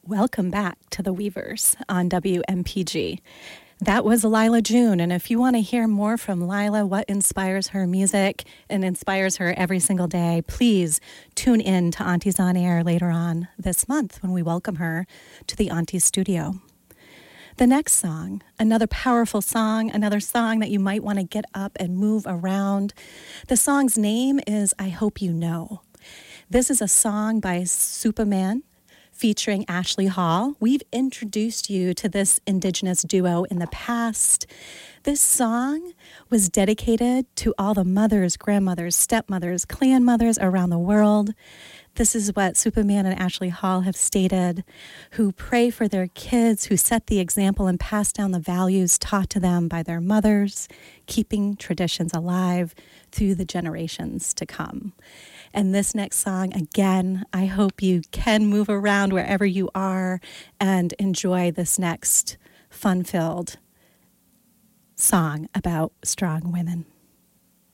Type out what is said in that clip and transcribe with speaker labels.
Speaker 1: Welcome back to The Weavers on WMPG. That was Lila June, and if you want to hear more from Lila, what inspires her music and inspires her every single day, please tune in to Aunties on Air later on this month when we welcome her to the Aunties studio. The next song, another powerful song, another song that you might want to get up and move around. The song's name is I Hope You Know. This is a song by Superman featuring Ashley Hall. We've introduced you to this Indigenous duo in the past. This song was dedicated to all the mothers, grandmothers, stepmothers, clan mothers around the world. This is what Superman and Ashley Hall have stated, who pray for their kids, who set the example and pass down the values taught to them by their mothers, keeping traditions alive through the generations to come. And this next song, again, I hope you can move around wherever you are and enjoy this next fun-filled song about strong women.